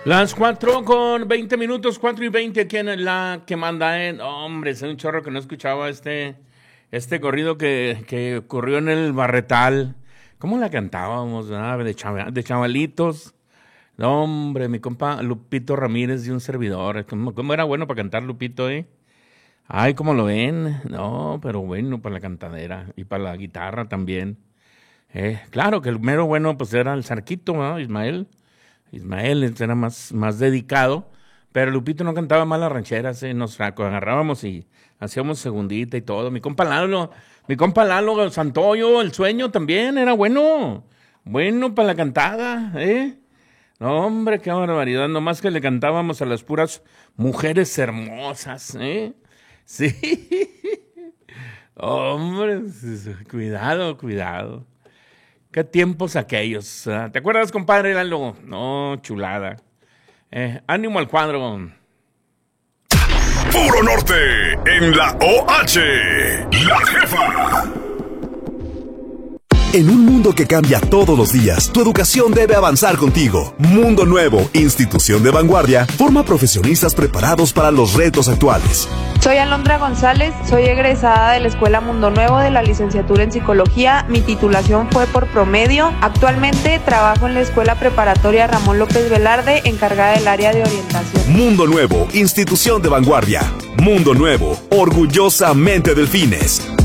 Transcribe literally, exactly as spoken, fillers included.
Las cuatro con veinte minutos, cuatro y veinte aquí en la que manda en... Hombre, es un chorro que no escuchaba este, este corrido que, que ocurrió en el Barretal. ¿Cómo la cantábamos? Ah, de, chaval, de chavalitos. No, hombre, mi compa Lupito Ramírez de un servidor. ¿Cómo, cómo era bueno para cantar Lupito, eh? Ay, ¿cómo lo ven? No, pero bueno, para la cantadera y para la guitarra también. Eh, claro que el mero bueno pues era el Zarquito, ¿no? Ismael. Ismael era más, más dedicado, pero Lupito no cantaba mal las rancheras, eh, nos agarrábamos y hacíamos segundita y todo. Mi compa Lalo, mi compa Lalo Santoyo, el sueño también era bueno, bueno para la cantada, ¿eh? No, hombre, qué barbaridad, nomás que le cantábamos a las puras mujeres hermosas, ¿eh? Sí, hombre, cuidado, cuidado. ¿Qué tiempos aquellos? ¿Te acuerdas, compadre Lalo? No, chulada. Eh, ánimo al cuadro. Puro Norte en la O H, La Jefa. En un mundo que cambia todos los días, tu educación debe avanzar contigo. Mundo Nuevo, institución de vanguardia, forma profesionistas preparados para los retos actuales. Soy Alondra González, soy egresada de la Escuela Mundo Nuevo de la licenciatura en Psicología. Mi titulación fue por promedio. Actualmente trabajo en la Escuela Preparatoria Ramón López Velarde, encargada del área de orientación. Mundo Nuevo, institución de vanguardia. Mundo Nuevo, orgullosamente Delfines.